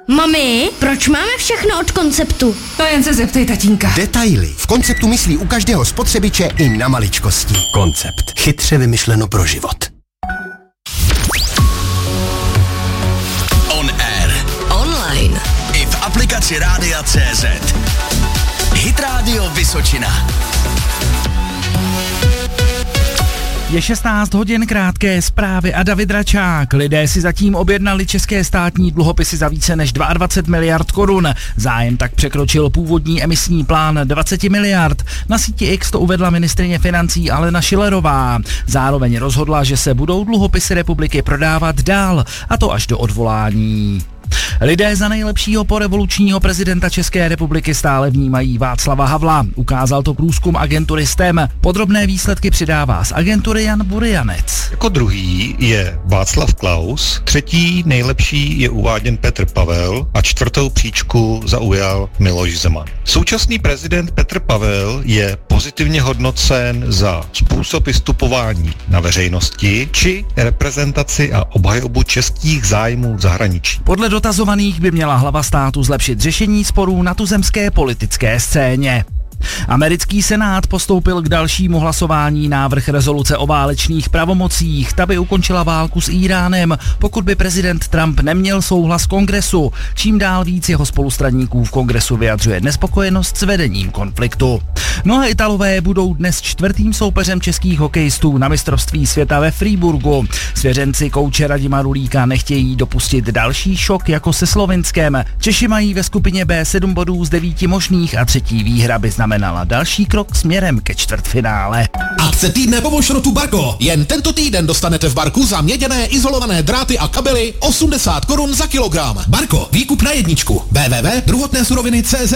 Mami, proč máme všechno od Konceptu? To jen se zeptej tatínka. Detaily. V Konceptu myslí u každého spotřebiče i na maličkosti. Koncept. Chytře vymyšleno pro život. On air. Online. I v aplikaci Rádia.cz. Hit Radio Vysočina. Je 16 hodin, krátké zprávy a David Račák. Lidé si zatím objednali české státní dluhopisy za více než 22 miliard korun. Zájem tak překročil původní emisní plán 20 miliard. Na síti X to uvedla ministryně financí Alena Schillerová. Zároveň rozhodla, že se budou dluhopisy republiky prodávat dál, a to až do odvolání. Lidé za nejlepšího porevolučního prezidenta České republiky stále vnímají Václava Havla. Ukázal to průzkum agentury STEM. Podrobné výsledky přidává z agentury Jan Burianec. Jako druhý je Václav Klaus, třetí nejlepší je uváděn Petr Pavel a čtvrtou příčku zaujal Miloš Zeman. Současný prezident Petr Pavel je pozitivně hodnocen za způsob vystupování na veřejnosti či reprezentaci a obhajobu českých zájmů v zahraničí. Podle dotazovaných by měla hlava státu zlepšit řešení sporů na tuzemské politické scéně. Americký senát postoupil k dalšímu hlasování návrh rezoluce o válečných pravomocích. Ta by ukončila válku s Íránem, pokud by prezident Trump neměl souhlas kongresu. Čím dál víc jeho spolustraníků v kongresu vyjadřuje nespokojenost s vedením konfliktu. No a Italové budou dnes čtvrtým soupeřem českých hokejistů na mistrovství světa ve Freiburgu. Svěřenci kouče Radima Rulíka nechtějí dopustit další šok jako se Slovinskem. Češi mají ve skupině B 7 bodů z 9 možných a třetí výhra by znamenala další krok směrem ke čtvrtfinále. Akce týdne po Mošrotu Barko. Jen tento týden dostanete v Barku za měděné izolované dráty a kabely 80 korun za kilogram. Barko, výkup na jedničku. www.druhotnésuroviny.cz.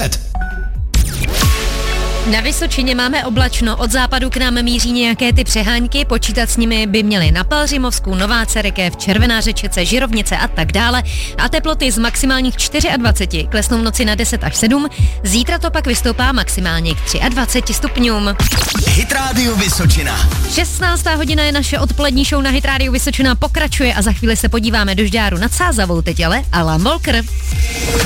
Na Vysočině máme oblačno, od západu k nám míří nějaké ty přehánky, počítat s nimi by měly na Pelhřimovsku, Nová Cerekev, Červená Řečece, Žirovnice a tak dále. A teploty z maximálních 24 klesnou v noci na 10 až 7, zítra to pak vystoupá maximálně k 23 stupňům. Hit Radio Vysočina. 16. hodina je naše odpolední show na Hit Radio Vysočina, pokračuje a za chvíli se podíváme do Žďáru nad Sázavou, teď ale Alan Walker.